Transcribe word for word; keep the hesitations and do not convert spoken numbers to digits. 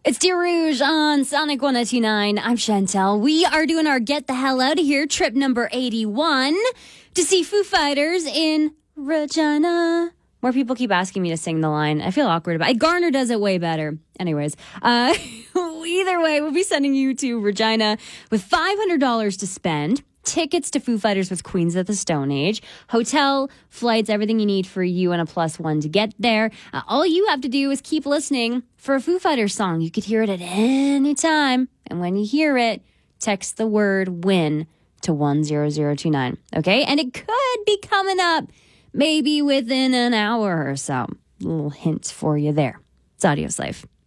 It's Dear Rouge on Sonic one oh two point nine. I'm Chantel. We are doing our Get the Hell Out of Here trip number eighty-one to see Foo Fighters in Regina. More people keep asking me to sing the line. I feel awkward about it. Garner does it way better. Anyways, uh, either way, we'll be sending you to Regina with five hundred dollars to spend. Tickets to Foo Fighters with Queens of the Stone Age, hotel, flights, everything you need for you and a plus one to get there. Uh, all you have to do is keep listening for a Foo Fighters song. You could hear it at any time. And when you hear it, text the word WIN to one zero zero two nine. Okay? And it could be coming up maybe within an hour or so. A little hint for you there. It's Audio Slave.